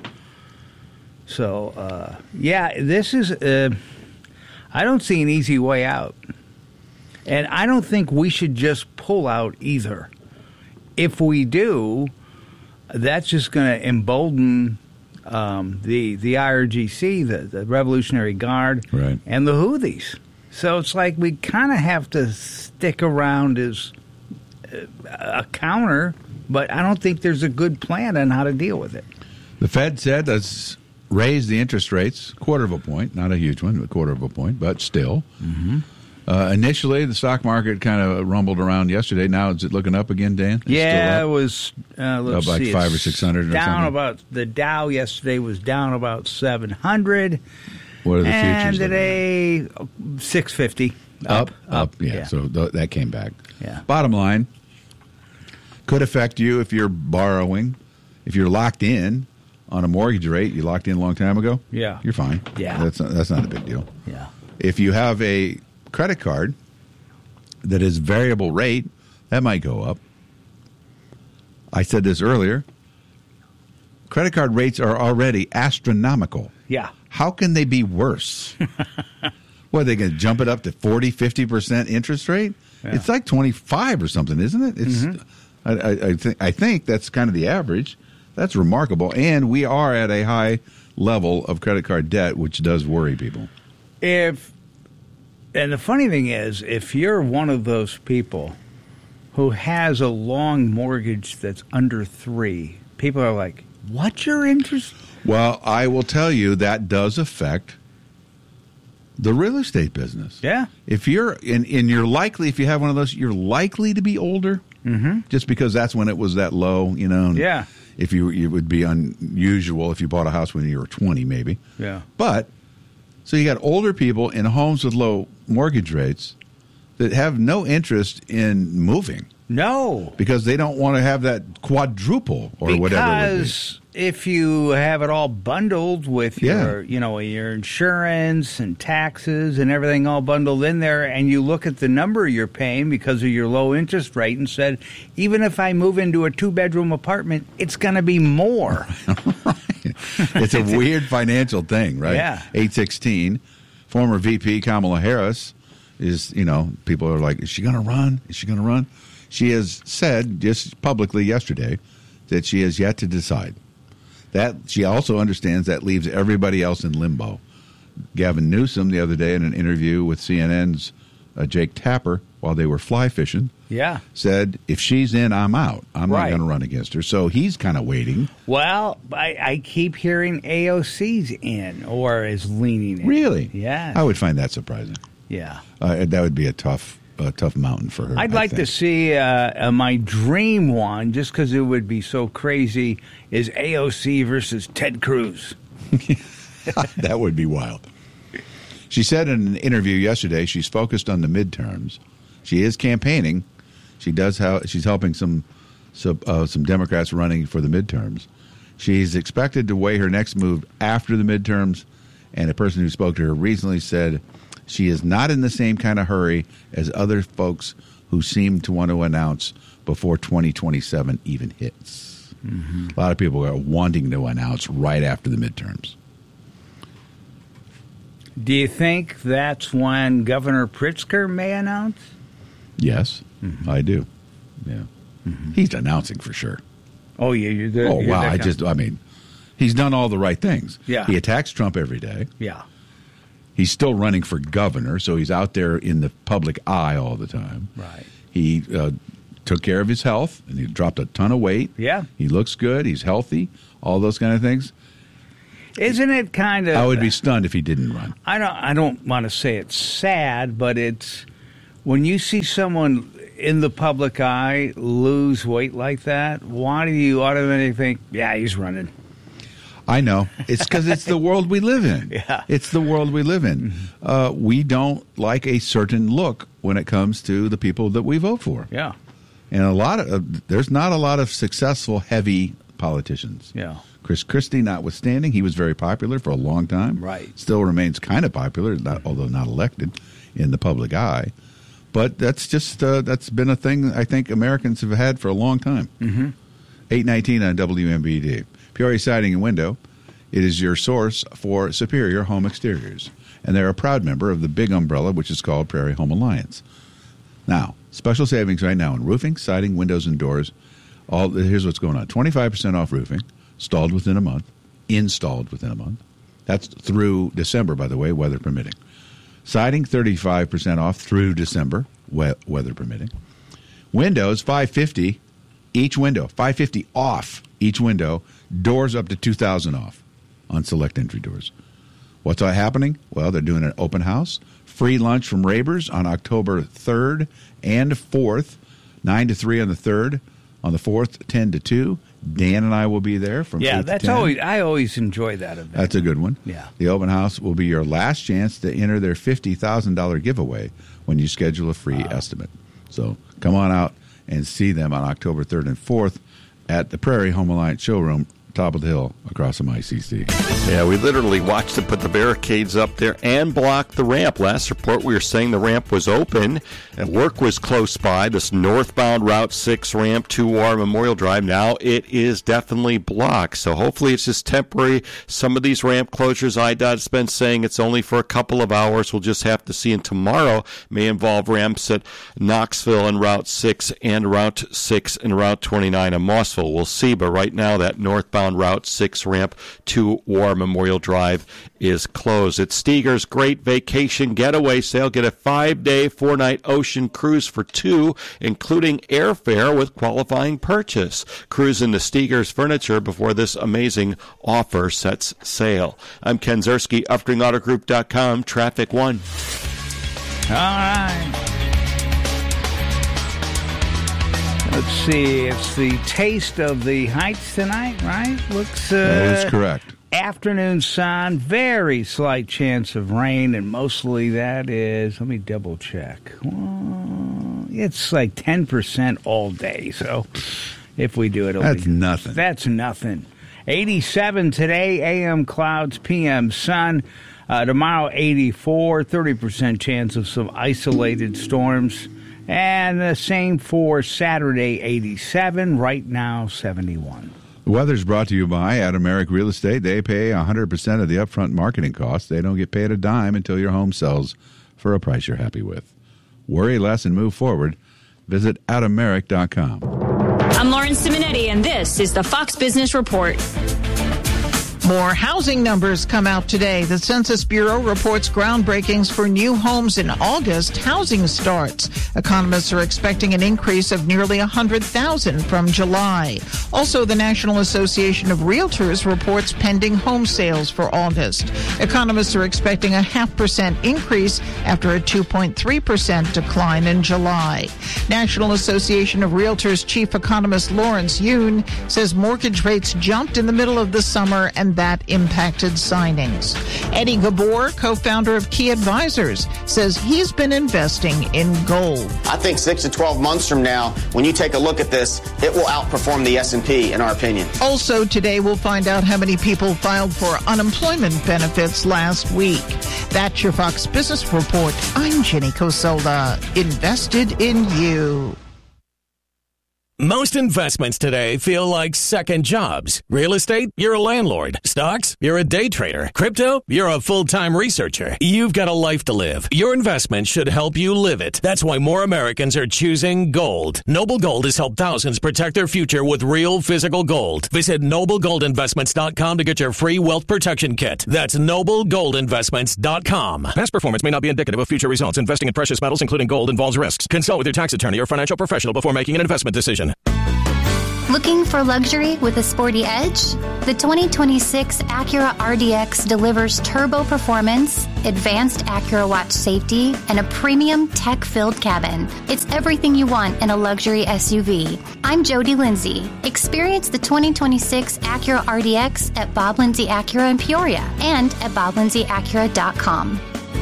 So, this is, I don't see an easy way out. And I don't think we should just pull out either. If we do, that's just going to embolden the IRGC, the Revolutionary Guard, and the Houthis. So it's like we kind of have to stick around as a counter, but I don't think there's a good plan on how to deal with it. The Fed said that's raised the interest rates 1/4 point, not a huge one, but 1/4 point, but still. Initially, the stock market kind of rumbled around yesterday. Now, is it looking up again, Dan? It was up like 500 or 600 or down something. About the Dow yesterday was down about 700. What are the futures? And today, 650. Up. Yeah. So that came back. Yeah. Bottom line, could affect you if you're borrowing, if you're locked in on a mortgage rate. You locked in a long time ago. Yeah. You're fine. Yeah. That's not a big deal. Yeah. If you have a credit card that is variable rate, that might go up. I said this earlier. Credit card rates are already astronomical. Yeah. How can they be worse? What, are they going to jump it up to 40, 50% interest rate? Yeah. It's like 25 or something, isn't it? It's I think that's kind of the average. That's remarkable. And we are at a high level of credit card debt, which does worry people. And the funny thing is, if you're one of those people who has a long mortgage that's under 3, people are like, what's your interest? Well, I will tell you that does affect the real estate business. Yeah. If you're you're likely, if you have one of those, you're likely to be older, just because that's when it was that low, Yeah. If it would be unusual if you bought a house when you were 20, maybe. Yeah. But so you got older people in homes with low mortgage rates that have no interest in moving. No. Because they don't want to have that quadruple or whatever it would be. If you have it all bundled with your insurance and taxes and everything all bundled in there, and you look at the number you're paying because of your low interest rate and said, even if I move into a 2-bedroom apartment, it's going to be more. It's a weird financial thing, right? Yeah. 816, former VP Kamala Harris is, people are like, is she going to run? Is she going to run? She has said just publicly yesterday that she has yet to decide. That she also understands that leaves everybody else in limbo. Gavin Newsom the other day in an interview with CNN's Jake Tapper while they were fly fishing said, if she's in, I'm out. I'm not going to run against her. So he's kind of waiting. Well, I keep hearing AOC's in or is leaning in. Really? Yeah. I would find that surprising. Yeah. That would be a tough mountain for her. I'd like to see my dream one, just because it would be so crazy, is AOC versus Ted Cruz. That would be wild. She said in an interview yesterday she's focused on the midterms. She is campaigning. She's helping some Democrats running for the midterms. She's expected to weigh her next move after the midterms, and a person who spoke to her recently said she is not in the same kind of hurry as other folks who seem to want to announce before 2027 even hits. A lot of people are wanting to announce right after the midterms. Do you think that's when Governor Pritzker may announce? Yes, I do. Yeah, he's announcing for sure. Oh yeah, you're good. Oh wow! He's done all the right things. Yeah, he attacks Trump every day. Yeah, he's still running for governor, so he's out there in the public eye all the time. Right. He took care of his health, and he dropped a ton of weight. Yeah, he looks good. He's healthy. All those kind of things. Isn't it kind of? I would be stunned if he didn't run. I don't want to say it's sad, but it's when you see someone in the public eye lose weight like that. Why do you automatically think, yeah, he's running? I know. It's because it's the world we live in. Yeah. It's the world we live in. We don't like a certain look when it comes to the people that we vote for. Yeah. And there's not a lot of successful, heavy politicians. Yeah. Chris Christie, notwithstanding, he was very popular for a long time. Right. Still remains kind of popular, although not elected in the public eye. But that's just that's been a thing I think Americans have had for a long time. 8:19 on WMBD. Peoria Siding and Window. It is your source for superior home exteriors. And they're a proud member of the big umbrella, which is called Prairie Home Alliance. Now, special savings right now on roofing, siding, windows, and doors. Here's what's going on. 25% off roofing, installed within a month. That's through December, by the way, weather permitting. Siding, 35% off through December, weather permitting. Windows, $550 each window. $550 off each window. Doors up to $2,000 off on select entry doors. What's happening? Well, they're doing an open house. Free lunch from Rabers on October 3rd and 4th, 9 to 3 on the 3rd. On the 4th, 10 to 2. Dan and I will be there from 8 to 10. I always enjoy that event. That's a good one. Yeah. The open house will be your last chance to enter their $50,000 giveaway when you schedule a free estimate. So come on out and see them on October 3rd and 4th at the Prairie Home Alliance showroom, top of the hill across from ICC. Yeah, we literally watched them put the barricades up there and block the ramp. Last report, we were saying the ramp was open and work was close by. This northbound Route 6 ramp to War Memorial Drive, now it is definitely blocked. So hopefully it's just temporary. Some of these ramp closures, IDOT's been saying it's only for a couple of hours. We'll just have to see. And tomorrow may involve ramps at Knoxville and Route 6 and Route 6 and Route 29 in Mossville. We'll see, but right now that northbound Route 6 ramp to War Memorial Drive is closed. At Steger's Great Vacation Getaway Sale, get a 5-day, 4-night ocean cruise for 2, including airfare with qualifying purchase. Cruise into Steger's Furniture before this amazing offer sets sail. I'm Ken Zerski, UpstreamAutoGroup.com, Traffic 1. All right. Let's see. It's the taste of the Heights tonight, right? Looks. That is correct. Afternoon sun, very slight chance of rain, and mostly that is. Let me double check. Well, it's like 10% all day. So if we do it, that's nothing. That's nothing. 87 today. AM clouds, PM sun. Tomorrow 84. 30% chance of some isolated storms. And the same for Saturday, 87. Right now, 71. The weather's brought to you by Adameric Real Estate. They pay 100% of the upfront marketing costs. They don't get paid a dime until your home sells for a price you're happy with. Worry less and move forward. Visit Adameric.com. I'm Lauren Simonetti, and this is the Fox Business Report. More housing numbers come out today. The Census Bureau reports groundbreakings for new homes in August. Housing starts. Economists are expecting an increase of nearly 100,000 from July. Also, the National Association of Realtors reports pending home sales for August. Economists are expecting a 0.5% increase after a 2.3% decline in July. National Association of Realtors Chief Economist Lawrence Yoon says mortgage rates jumped in the middle of the summer and that impacted signings. Eddie Gabor, co-founder of Key Advisors, says he's been investing in gold. I think 6 to 12 months from now, when you take a look at this, it will outperform the S&P, in our opinion. Also today, we'll find out how many people filed for unemployment benefits last week. That's your Fox Business Report. I'm Jenny Coselda. Invested in you. Most investments today feel like second jobs. Real estate, you're a landlord. Stocks, you're a day trader. Crypto, you're a full-time researcher. You've got a life to live. Your investment should help you live it. That's why more Americans are choosing gold. Noble Gold has helped thousands protect their future with real physical gold. Visit NobleGoldInvestments.com to get your free wealth protection kit. That's NobleGoldInvestments.com. Past performance may not be indicative of future results. Investing in precious metals, including gold, involves risks. Consult with your tax attorney or financial professional before making an investment decision. Looking for luxury with a sporty edge? The 2026 Acura RDX delivers turbo performance, advanced Acura Watch safety, and a premium tech-filled cabin. It's everything you want in a luxury SUV. I'm Jody Lindsay. Experience the 2026 Acura RDX at Bob Lindsay Acura in Peoria and at BobLindsayAcura.com.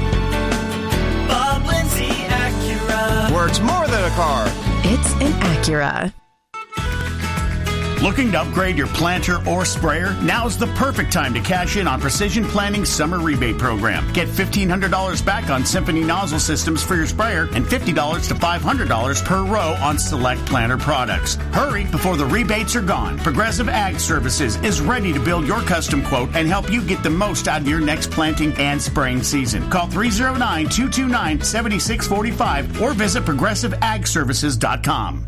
Bob Lindsay Acura. Where it's more than a car. It's an Acura. Looking to upgrade your planter or sprayer? Now's the perfect time to cash in on Precision Planning's summer rebate program. Get $1,500 back on Symphony nozzle systems for your sprayer and $50 to $500 per row on select planter products. Hurry before the rebates are gone. Progressive Ag Services is ready to build your custom quote and help you get the most out of your next planting and spraying season. Call 309-229-7645 or visit ProgressiveAgServices.com.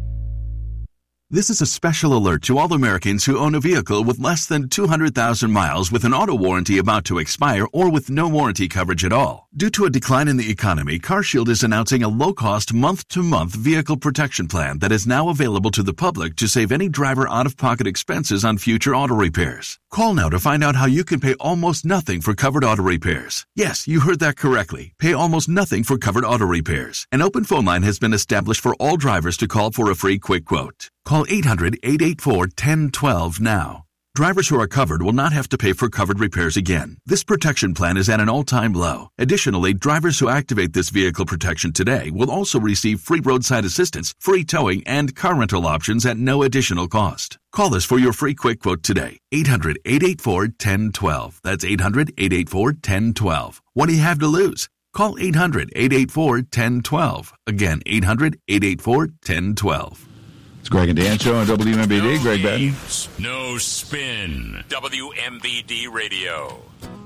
This is a special alert to all Americans who own a vehicle with less than 200,000 miles with an auto warranty about to expire or with no warranty coverage at all. Due to a decline in the economy, CarShield is announcing a low-cost month-to-month vehicle protection plan that is now available to the public to save any driver out-of-pocket expenses on future auto repairs. Call now to find out how you can pay almost nothing for covered auto repairs. Yes, you heard that correctly. Pay almost nothing for covered auto repairs. An open phone line has been established for all drivers to call for a free quick quote. Call 800-884-1012 now. Drivers who are covered will not have to pay for covered repairs again. This protection plan is at an all-time low. Additionally, drivers who activate this vehicle protection today will also receive free roadside assistance, free towing, and car rental options at no additional cost. Call us for your free quick quote today. 800-884-1012. That's 800-884-1012. What do you have to lose? Call 800-884-1012. Again, 800-884-1012. It's Greg and Dan Show on WMBD. No Greg Benton. No spin. WMBD Radio.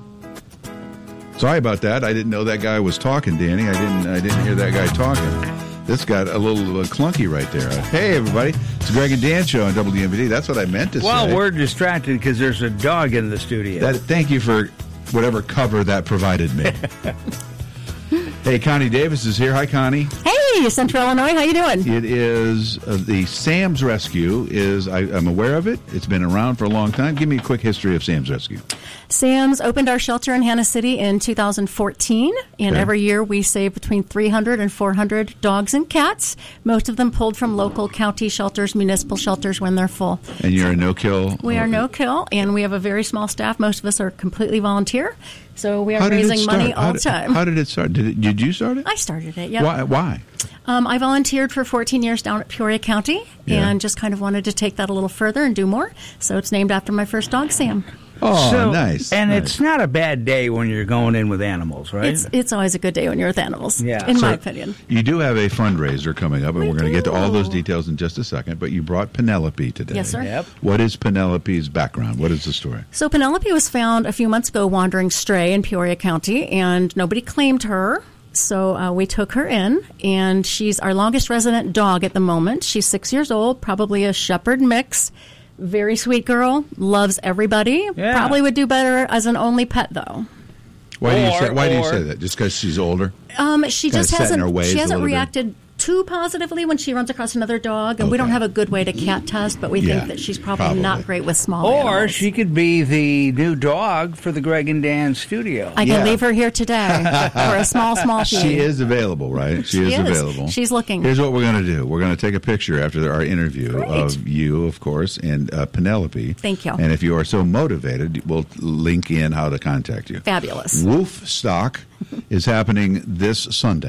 Sorry about that. I didn't know that guy was talking, Danny. I didn't hear that guy talking. This got a little clunky right there. Hey, everybody. It's Greg and Dan Show on WMBD. That's what I meant to say. Well, we're distracted because there's a dog in the studio. Thank you for whatever cover that provided me. Hey, Connie Davis is here. Hi, Connie. Hey, Central Illinois. How you doing? It is the Sam's Rescue. I'm aware of it. It's been around for a long time. Give me a quick history of Sam's Rescue. Sam's opened our shelter in Hannah City in 2014, and every year we save between 300 and 400 dogs and cats, most of them pulled from local county shelters, municipal shelters when they're full. And you're a no-kill? We are no-kill, and we have a very small staff. Most of us are completely volunteer, so we are raising money all the time. How did it start? Did you start it? I started it, yeah. Why? I volunteered for 14 years down at Peoria County and just kind of wanted to take that a little further and do more, so it's named after my first dog, Sam. Oh, nice. And nice. It's not a bad day when you're going in with animals, right? It's always a good day when you're with animals, in my opinion. You do have a fundraiser coming up, and we're going to get to all those details in just a second, but you brought Penelope today. Yes, sir. Yep. What is Penelope's background? What is the story? So Penelope was found a few months ago wandering stray in Peoria County, and nobody claimed her. So we took her in, and she's our longest resident dog at the moment. She's 6 years old, probably a shepherd mix. Very sweet girl, loves everybody. Yeah. Probably would do better as an only pet, though. Why do you say that? Just because she's older? She Kinda just set in her ways hasn't a little bit? reacted too positively when she runs across another dog, and we don't have a good way to cat test, but we think that she's probably not great with small Or animals. she could be the new dog for the Greg and Dan studio. I can leave her here today for a small fee. She is available, right? She is available. She's looking. Here's what we're going to do. We're going to take a picture after our interview of you, of course, and Penelope. Thank you. And if you are so motivated, we'll link in how to contact you. Fabulous. Wolf Stock is happening this Sunday.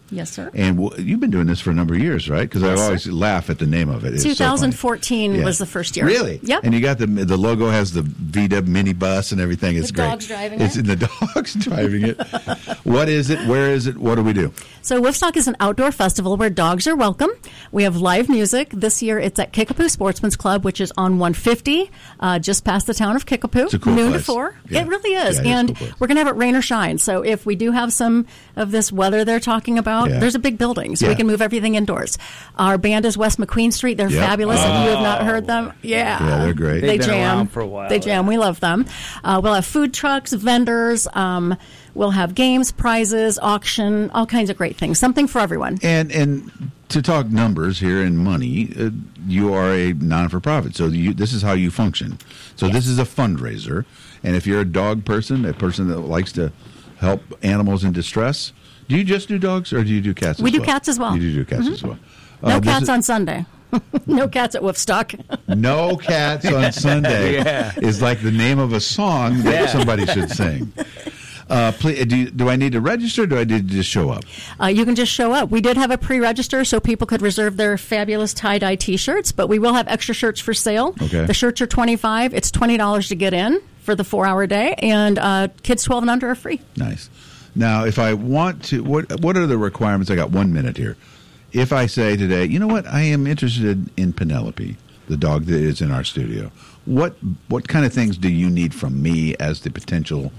Yes, sir. And you've been doing this for a number of years, right? Because Yes, I always sir. laugh at the name of it. It's 2014 so funny. was the first year. Really? Yep. And you got the logo has the VW minibus and everything. It's The great. dog's driving it's it. the dog's driving it. What is it? Where is it? What do we do? So Woofstock is an outdoor festival where dogs are welcome. We have live music. This year it's at Kickapoo Sportsman's Club, which is on 150, just past the town of Kickapoo. It's a cool noon place. to 4. Yeah. It really is. Yeah, it is a And cool place. we're going to have it rain or shine. So if we do have some of this weather they're talking about, Yeah. there's a big building, so Yeah. we can move everything indoors. Our band is West McQueen Street. They're Yep. fabulous. If you have not heard them, Yeah, they're great. They They've been jam. around for a while, They jam. We love them. We'll have food trucks, vendors. We'll have games, prizes, auction, all kinds of great things. Something for everyone. And to talk numbers here and money, you are a non-for-profit, so this is how you function. So this is a fundraiser, and if you're a dog person, a person that likes to help animals in distress, do you just do dogs or do you do cats? We as do well? cats as well. You do cats as well. No this cats is- on Sunday. No cats at Woofstock. No Cats on Sunday Yeah. is like the name of a song that Yeah. somebody should sing. Please, do I need to register or do I need to just show up? You can just show up. We did have a pre-register so people could reserve their fabulous tie-dye T-shirts, but we will have extra shirts for sale. Okay. The shirts are $25. It's $20 to get in for the 4-hour day, and kids 12 and under are free. Nice. Now, if I want to, what are the requirements? I got 1 minute here. If I say today, you know what, I am interested in Penelope, the dog that is in our studio. What kind of things do you need from me as the potential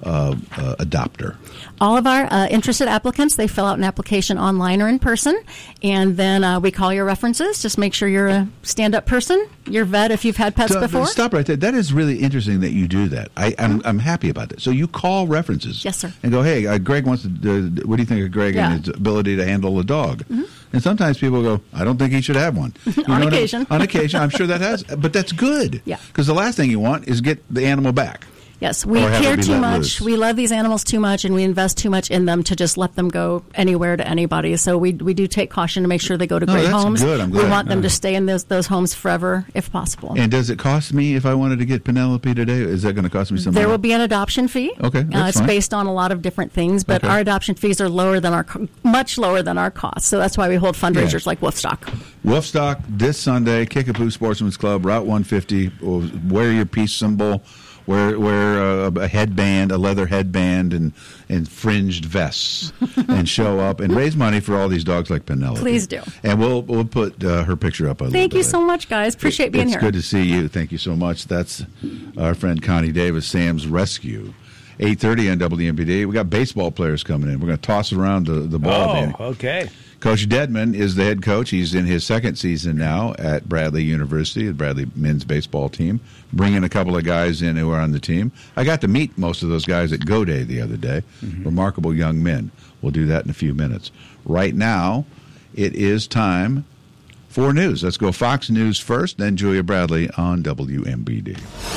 adopter? All of our interested applicants, they fill out an application online or in person, and then we call your references. Just make sure you're a stand-up person. You're vet if you've had pets before. Stop right there. That is really interesting that you do that. I'm happy about that. So you call references. Yes, sir. And go, hey, Greg wants to, what do you think of Greg Yeah. and his ability to handle a dog? Mm-hmm. And sometimes people go, I don't think he should have one. You know what I mean? occasion. On occasion. I'm sure that has, but that's good. Yeah. Because the last thing you want is get the animal back. Yes, we Or have it care be too let much. loose. We love these animals too much, and we invest too much in them to just let them go anywhere to anybody. So we do take caution to make sure they go to No, great that's homes. good. I'm We glad. want them to stay in those homes forever, if possible. And does it cost me if I wanted to get Penelope today? Is that going to cost me some There money? will be an adoption fee. Okay, that's it's fine. based on a lot of different things, but Okay. our adoption fees are lower than much lower than our costs. So that's why we hold fundraisers Yeah. like Woofstock. Wolfstock this Sunday, Kickapoo Sportsman's Club, Route 150. Wear your peace symbol. Wear a headband, a leather headband, and fringed vests, and show up and raise money for all these dogs like Penelope. Please do. And we'll put her picture up. Thank you so much, guys. Appreciate being it's here. good to see you. Thank you so much. That's our friend Connie Davis, Sam's Rescue. 8:30 on WMBD. We got baseball players coming in. We're going to toss around the ball. Danny. Okay. Coach Dedman is the head coach. He's in his second season now at Bradley University, the Bradley men's baseball team, bringing a couple of guys in who are on the team. I got to meet most of those guys at Go Day the other day. Remarkable young men. We'll do that in a few minutes. Right now, it is time for news. Let's go Fox News first, then Julia Bradley on WMBD.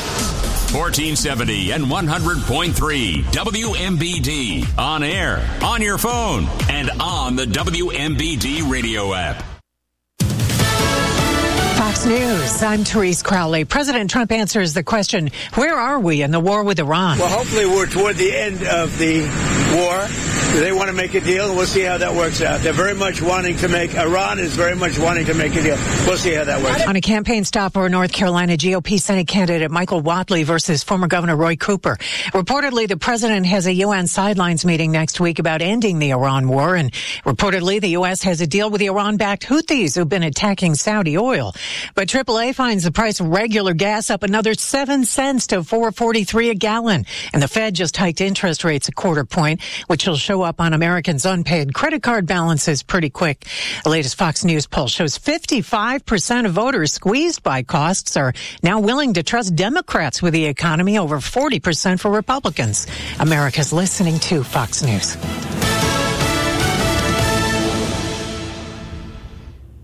1470 and 100.3 WMBD. On air, on your phone, and on the WMBD radio app. Fox News, I'm Therese Crowley. President Trump answers the question, where are we in the war with Iran? Well, hopefully we're toward the end of the war. They want to make a deal, and we'll see how that works out. They're very much wanting to make, Iran is very much wanting to make a deal. We'll see how that works out. On a campaign stop for North Carolina GOP Senate candidate Michael Whatley versus former Governor Roy Cooper. Reportedly, the president has a UN sidelines meeting next week about ending the Iran war, and reportedly the U.S. has a deal with the Iran-backed Houthis who've been attacking Saudi oil. But AAA finds the price of regular gas up another 7 cents to $4.43 a gallon. And the Fed just hiked interest rates a quarter point, which will show up on Americans' unpaid credit card balances pretty quick. The latest Fox News poll shows 55% of voters squeezed by costs are now willing to trust Democrats with the economy over 40% for Republicans. America's listening to Fox News.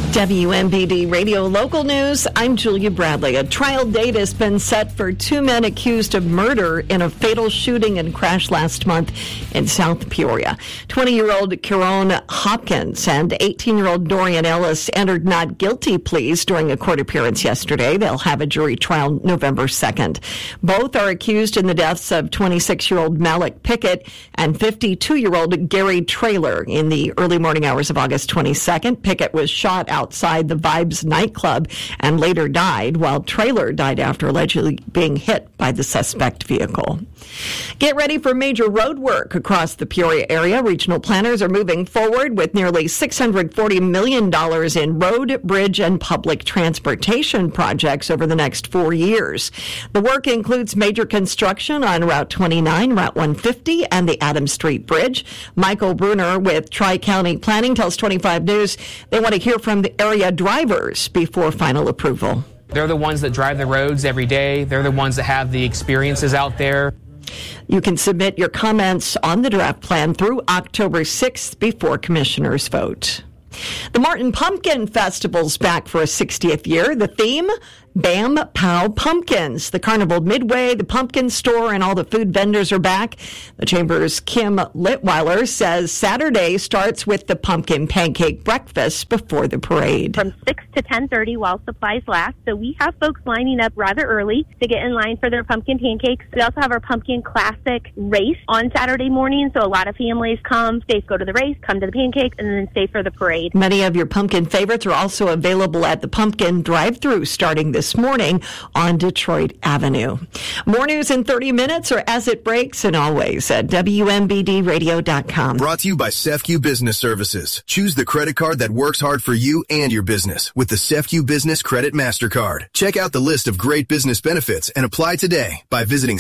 WMBD Radio Local News, I'm Julia Bradley. A trial date has been set for two men accused of murder in a fatal shooting and crash last month in South Peoria. 20-year-old Kieran Hopkins and 18-year-old Dorian Ellis entered not guilty pleas during a court appearance yesterday. They'll have a jury trial November 2nd. Both are accused in the deaths of 26-year-old Malik Pickett and 52-year-old Gary Traylor in the early morning hours of August 22nd. Pickett was shot outside the Vibes nightclub and later died, while Traylor died after allegedly being hit by the suspect vehicle. Get ready for major road work across the Peoria area. Regional planners are moving forward with nearly $640 million in road, bridge, and public transportation projects over the next 4 years. The work includes major construction on Route 29, Route 150, and the Adams Street Bridge. Michael Bruner with Tri-County Planning tells 25 News they want to hear from the area drivers before final approval. They're the ones that drive the roads every day. They're the ones that have the experiences out there. You can submit your comments on the draft plan through October 6th before commissioners vote. The Martin Pumpkin Festival's back for a 60th year. The theme, Bam Pow Pumpkins. The Carnival Midway, the Pumpkin Store, and all the food vendors are back. The Chamber's Kim Litweiler says Saturday starts with the pumpkin pancake breakfast before the parade. From 6 to 10:30 while supplies last. So we have folks lining up rather early to get in line for their pumpkin pancakes. We also have our Pumpkin Classic race on Saturday morning. So a lot of families come, stay, go to the race, come to the pancakes, and then stay for the parade. Many of your pumpkin favorites are also available at the Pumpkin Drive-Thru starting this morning on Detroit Avenue. More news in 30 minutes or as it breaks, and always at WMBDradio.com. Brought to you by CEFCU Business Services. Choose the credit card that works hard for you and your business with the CEFCU Business Credit MasterCard. Check out the list of great business benefits and apply today by visiting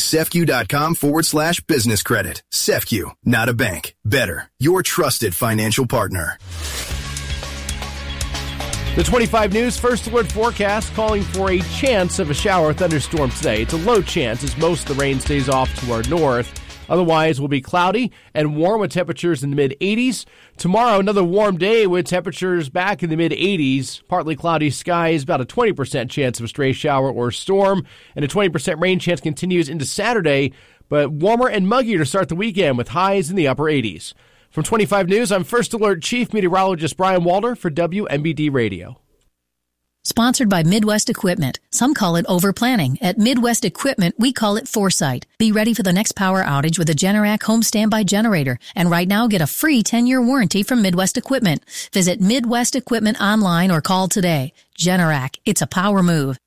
CEFCU.com/business credit. CEFCU, not a bank. Better. Your trusted financial partner. The 25 News First Alert forecast calling for a chance of a shower or thunderstorm today. It's a low chance as most of the rain stays off to our north. Otherwise, it will be cloudy and warm with temperatures in the mid-80s. Tomorrow, another warm day with temperatures back in the mid-80s. Partly cloudy skies, about a 20% chance of a stray shower or storm. And a 20% rain chance continues into Saturday, but warmer and muggier to start the weekend with highs in the upper 80s. From 25 News, I'm First Alert Chief Meteorologist Brian Walder for WMBD Radio. Sponsored by Midwest Equipment. Some call it overplanning. At Midwest Equipment, we call it foresight. Be ready for the next power outage with a Generac home standby generator. And right now, get a free 10-year warranty from Midwest Equipment. Visit Midwest Equipment online or call today. Generac, it's a power move.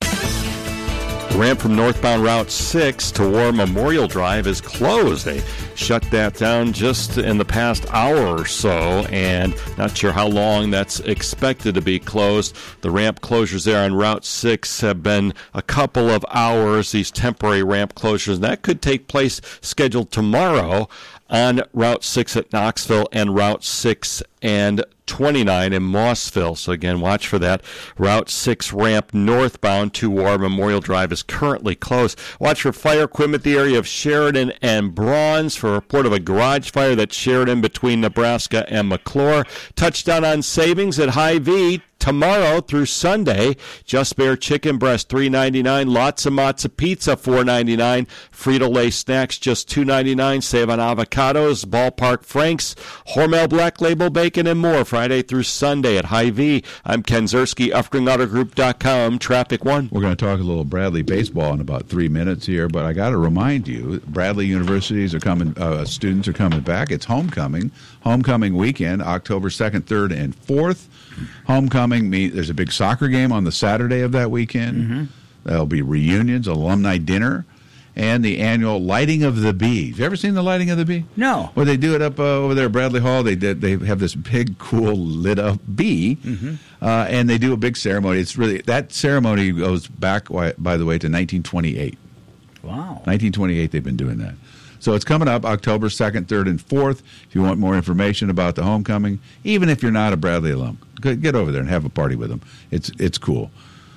The ramp from northbound Route 6 to War Memorial Drive is closed. They shut that down just in the past hour or so, and not sure how long that's expected to be closed. The ramp closures there on Route 6 have been a couple of hours, these temporary ramp closures. And that could take place scheduled tomorrow on Route 6 at Knoxville and Route 6 and 29 in Mossville. So again, watch for that. Route 6 ramp northbound to War Memorial Drive is currently closed. Watch for fire equipment the area of Sheridan and Bronze for a report of a garage fire that's Sheridan between Nebraska and McClure. Touchdown on savings at Hy-Vee tomorrow through Sunday. Just Bear chicken breast $3.99. Lots of Matzo pizza $4.99. Frito-Lay snacks just $2.99. Save on avocados. Ballpark Franks, Hormel Black Label bacon, and more Friday through Sunday at Hy-Vee. I'm Ken Zerski, UpringAutoGroup.com. Traffic 1. We're going to talk a little Bradley baseball in about 3 minutes here, but I got to remind you, Bradley universities are coming. Students are coming back. It's homecoming weekend, October 2nd, 3rd, and 4th. Homecoming, there's a big soccer game on the Saturday of that weekend. Mm-hmm. There'll be reunions, alumni dinner, and the annual Lighting of the Bee. Have you ever seen the Lighting of the Bee? No. Well, they do it up over there at Bradley Hall. They have this big, cool, lit-up bee, and they do a big ceremony. It's really, that ceremony goes back, by the way, to 1928. Wow. 1928 they've been doing that. So it's coming up October 2nd, 3rd, and 4th. If you want more information about the homecoming, even if you're not a Bradley alum, get over there and have a party with them. It's cool.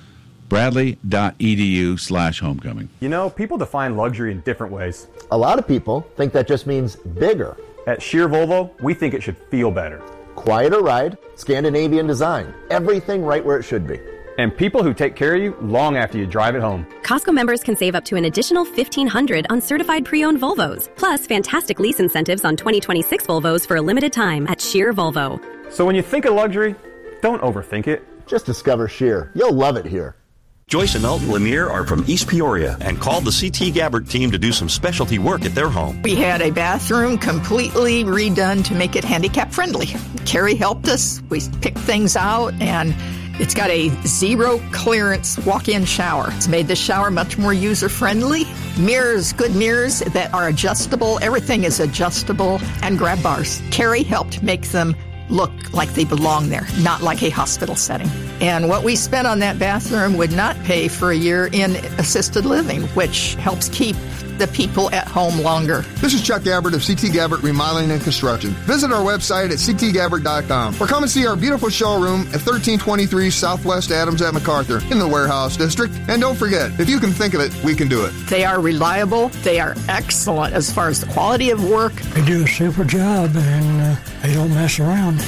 Bradley.edu/homecoming. You know, people define luxury in different ways. A lot of people think that just means bigger. At Shear Volvo, we think it should feel better. Quieter ride, Scandinavian design. Everything right where it should be. And people who take care of you long after you drive it home. Costco members can save up to an additional $1,500 on certified pre-owned Volvos. Plus, fantastic lease incentives on 2026 Volvos for a limited time at Sheer Volvo. So when you think of luxury, don't overthink it. Just discover Sheer. You'll love it here. Joyce and Elton Lanier are from East Peoria and called the CT Gabbert team to do some specialty work at their home. We had a bathroom completely redone to make it handicap friendly. Carrie helped us. We picked things out, and it's got a zero clearance walk-in shower. It's made the shower much more user-friendly. Mirrors, good mirrors that are adjustable. Everything is adjustable, and grab bars. Carrie helped make them look like they belong there, not like a hospital setting. And what we spent on that bathroom would not pay for a year in assisted living, which helps keep the people at home longer. This is Chuck Gabbert of CT Gabbert Remodeling and Construction. Visit our website at ctgabbert.com or come and see our beautiful showroom at 1323 Southwest Adams at MacArthur in the Warehouse District. And don't forget, if you can think of it, we can do it. They are reliable. They are excellent as far as the quality of work. They do a super job, and they don't mess around.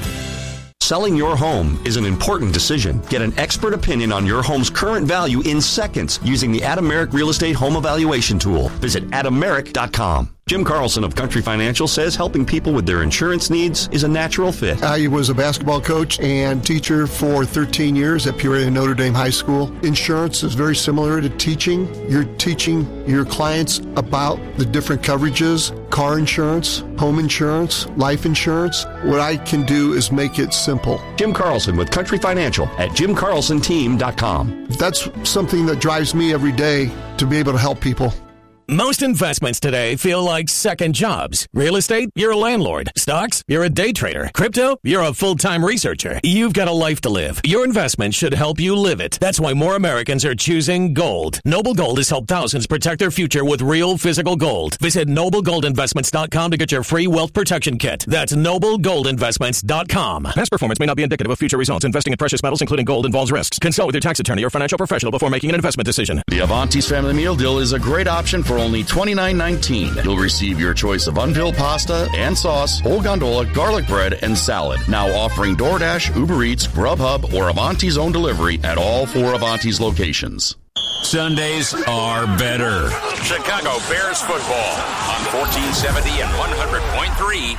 Selling your home is an important decision. Get an expert opinion on your home's current value in seconds using the Adameric Real Estate Home Evaluation Tool. Visit adameric.com. Jim Carlson of Country Financial says helping people with their insurance needs is a natural fit. I was a basketball coach and teacher for 13 years at Peoria Notre Dame High School. Insurance is very similar to teaching. You're teaching your clients about the different coverages, car insurance, home insurance, life insurance. What I can do is make it simple. Jim Carlson with Country Financial at jimcarlsonteam.com. That's something that drives me every day, to be able to help people. Most investments today feel like second jobs. Real estate, you're a landlord. Stocks, you're a day trader. Crypto, you're a full-time researcher. You've got a life to live. Your investment should help you live it. That's why more Americans are choosing gold. Noble Gold has helped thousands protect their future with real physical gold. Visit NobleGoldInvestments.com to get your free wealth protection kit. That's NobleGoldInvestments.com. Past performance may not be indicative of future results. Investing in precious metals, including gold, involves risks. Consult with your tax attorney or financial professional before making an investment decision. The Avanti's Family Meal Deal is a great option for only $29.19. You'll receive your choice of unfilled pasta and sauce, whole gondola, garlic bread, and salad. Now offering DoorDash, Uber Eats, Grubhub, or Avanti's own delivery at all 4 Avanti's locations. Sundays are better. Chicago Bears football on 1470 and 100.3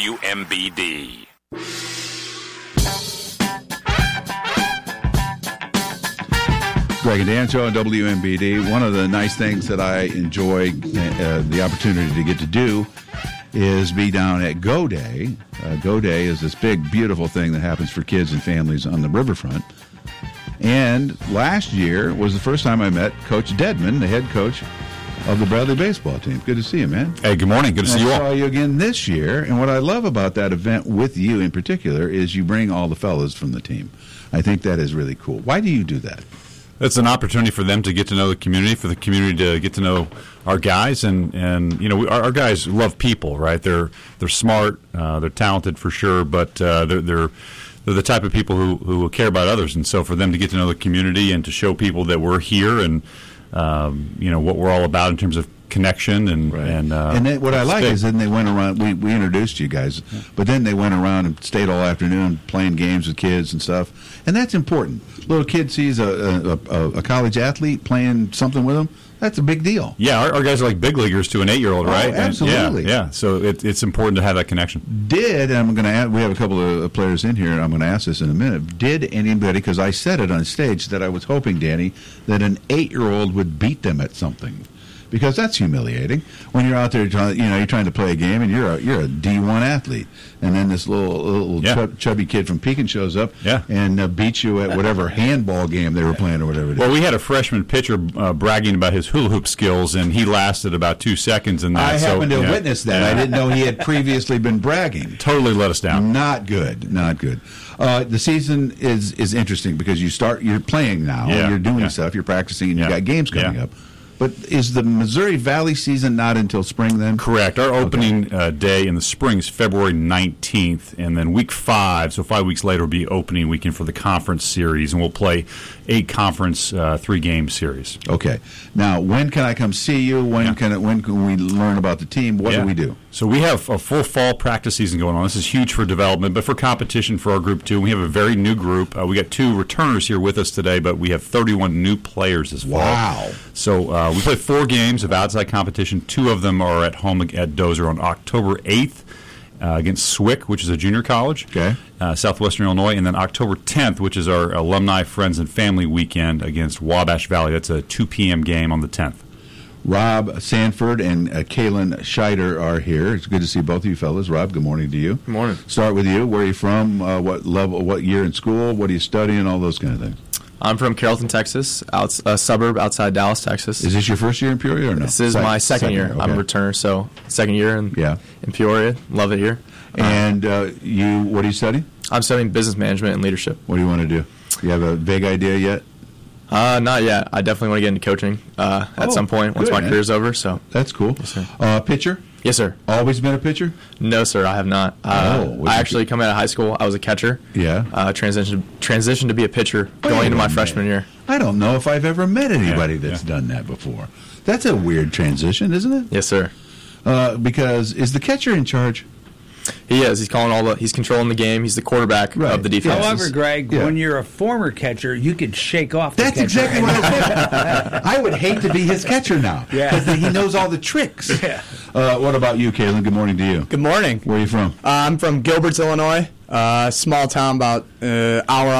WMBD. Greg and Dan Show on WMBD. One of the nice things that I enjoy the opportunity to get to do is be down at Go Day. Go Day is this big, beautiful thing that happens for kids and families on the riverfront. And last year was the first time I met Coach Dedman, the head coach of the Bradley baseball team. Good to see you, man. Hey, good morning. Good to see you all. I saw you again this year, and what I love about that event with you in particular is you bring all the fellas from the team. I think that is really cool. Why do you do that? It's an opportunity for them to get to know the community, for the community to get to know our guys, and you know, our guys love people, right? They're smart, they're talented for sure, but they're the type of people who will care about others, and so for them to get to know the community and to show people that we're here and you know what we're all about in terms of connection and then what I like is then they went around. We introduced you guys, but then they went around and stayed all afternoon playing games with kids and stuff, and that's important. Little kid sees a college athlete playing something with them. That's a big deal. Yeah, our guys are like big leaguers to an 8-year-old, right? Oh, absolutely. Yeah. So it's important to have that connection. And I'm going to add, we have a couple of players in here, and I'm going to ask this in a minute. Did anybody, because I said it on stage, that I was hoping, Danny, that an 8-year-old would beat them at something? Because that's humiliating when you're out there, you're trying to play a game and you're a D1 athlete, and then this little chubby kid from Pekin shows up and beats you at whatever handball game they were playing or whatever it is. Well, we had a freshman pitcher bragging about his hula hoop skills, and he lasted about 2 seconds. And I happened to witness that. I didn't know he had previously been bragging. Totally let us down. Not good. The season is interesting because you're playing now, you're doing stuff, you're practicing, and you got games coming up. But is the Missouri Valley season not until spring then? Correct. Our opening day in the spring is February 19th, and then week 5, so 5 weeks later, will be opening weekend for the conference series, and we'll play 8 conference 3-game series. Okay. Now, when can I come see you? When can we learn about the team? What do we do? So we have a full fall practice season going on. This is huge for development, but for competition for our group too. We have a very new group. We got 2 returners here with us today, but we have 31 new players this fall. Wow. So we play 4 games of outside competition. 2 of them are at home at Dozer on October 8th against Swick, which is a junior college, Southwestern Illinois, and then October 10th, which is our alumni, friends, and family weekend against Wabash Valley. That's a 2 p.m. game on the 10th. Rob Sanford and Kaylin Scheider are here. It's good to see both of you fellas. Rob, good morning to you. Good morning. Start with you. Where are you from? What level? What year in school? What are you studying? All those kind of things. I'm from Carrollton, Texas, a suburb outside Dallas, Texas. Is this your first year in Peoria or no? This is my second year. Okay. I'm a returner, so second year in Peoria. Love it here. And you, what are you studying? I'm studying business management and leadership. What do you want to do? You have a vague idea yet? Not yet. I definitely want to get into coaching at some point once my career's over. So that's cool. Yes, sir. Pitcher? Yes, sir. Always been a pitcher? No, sir. I have not. I actually come out of high school. I was a catcher. Yeah. Transitioned to be a pitcher going into my freshman year. I don't know if I've ever met anybody that's done that before. That's a weird transition, isn't it? Yes, sir. Because is the catcher in charge? He is. He's controlling the game. He's the quarterback of the defense. However, Greg, when you're a former catcher, you could shake off the That's catcher. exactly what I was thinking. I would hate to be his catcher now. Because he knows all the tricks. What about you, Kaylin? Good morning to you. Good morning. Where are you from? I'm from Gilberts, Illinois. Small town about hour